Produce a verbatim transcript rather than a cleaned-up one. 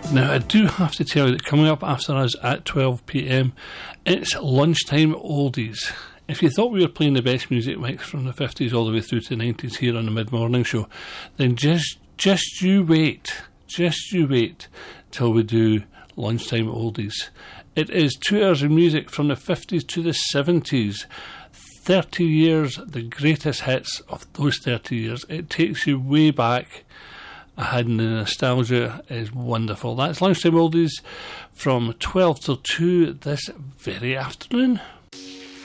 Now, I do have to tell you that coming up after us at twelve p.m, it's Lunchtime Oldies. If you thought we were playing the best music mix from the fifties all the way through to the nineties here on the mid-morning show, then just just you wait, just you wait till we do Lunchtime Oldies. It is two hours of music from the fifties to the seventies. thirty years, the greatest hits of those thirty years. It takes you way back. And the nostalgia is wonderful. That's Lunchtime Oldies from twelve till two this very afternoon.